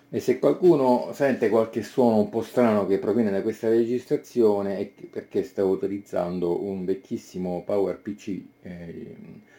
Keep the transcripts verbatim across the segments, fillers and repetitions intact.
E se qualcuno sente qualche suono un po' strano che proviene da questa registrazione è che- perché stavo utilizzando un vecchissimo PowerPC, eh,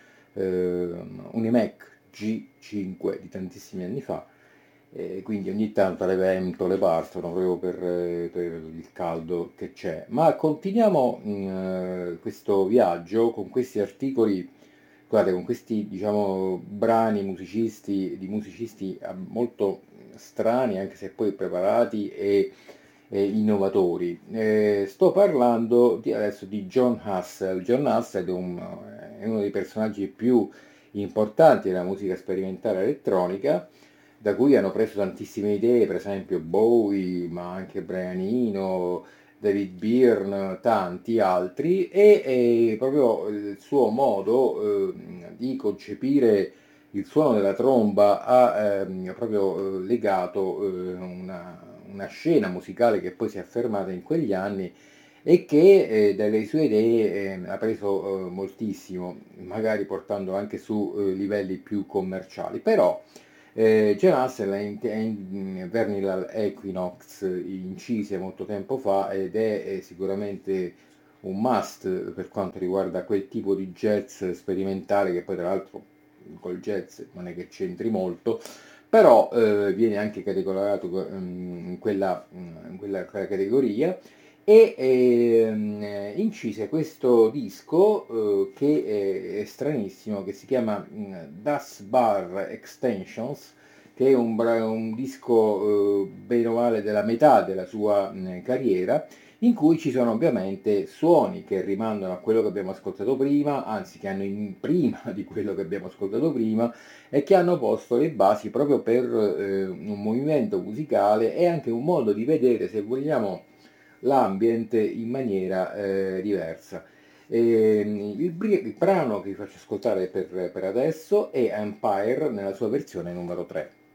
ehm, un iMac G cinque di tantissimi anni fa, e quindi ogni tanto le ventole partono proprio per, eh, per il caldo che c'è. Ma continuiamo mm, eh, questo viaggio con questi articoli, guardate, con questi, diciamo, brani musicisti, di musicisti eh, molto strani, anche se poi preparati e, e innovatori. Eh, sto parlando di, adesso di John Hassel. John Hassel è, un- è uno dei personaggi più importanti della musica sperimentale elettronica, da cui hanno preso tantissime idee, per esempio Bowie, ma anche Brian Eno, David Byrne, tanti altri, e, e proprio il suo modo eh, di concepire il suono della tromba ha ehm, proprio eh, legato eh, una, una scena musicale che poi si è affermata in quegli anni e che eh, dalle sue idee eh, ha preso eh, moltissimo, magari portando anche su eh, livelli più commerciali. Però eh, John Hassel è in, è in Vernal Equinox incise molto tempo fa ed è, è sicuramente un must per quanto riguarda quel tipo di jazz sperimentale che poi tra l'altro col jazz non è che c'entri molto, però eh, viene anche categorizzato ehm, in quella, in quella categoria e ehm, incise questo disco eh, che è, è stranissimo, che si chiama mm, Das Bar Extensions, che è un, bra- un disco eh, bene o male della metà della sua mh, carriera, in cui ci sono ovviamente suoni che rimandano a quello che abbiamo ascoltato prima, anzi che hanno in prima di quello che abbiamo ascoltato prima e che hanno posto le basi proprio per eh, un movimento musicale e anche un modo di vedere, se vogliamo, l'ambient in maniera eh, diversa. E, il, bri- il brano che vi faccio ascoltare per, per adesso è Empire nella sua versione numero tre.